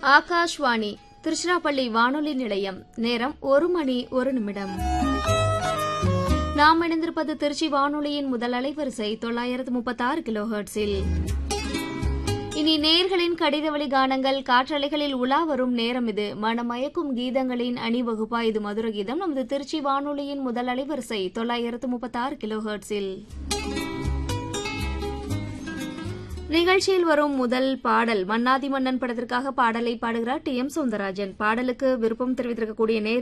ஆகாஷ்வாணி திருச்சிராப்பள்ளி வானொலி நிலையம். நேரம் 1:01. நாம் இணைந்திருப்பது திருச்சி வானொலியின் முதல் அலைவரிசை 936 கிலோஹெர்ட்ஸில். இனி நேயர்களின் கடிதவழி கானங்கள் காற்றலைகளில் உலா வரும் நேரம் இது. மனமயக்கும் கீதங்களின் அணிவகுப்பா இது மதுர கீதம். நமது திருச்சி வானொலியின் முதல் அலைவரிசை 936 கிலோஹெர்ட்ஸில். நிகழ்ச்சியில் வரும் முதல் பாடல் மன்னாதி மன்னன் படத்திற்காக பாடலை பாடுகிறார் டி.எம். சௌந்தரராஜன். பாடலுக்கு விருப்பம் தெரிவித்திருக்கக்கூடிய நேயர்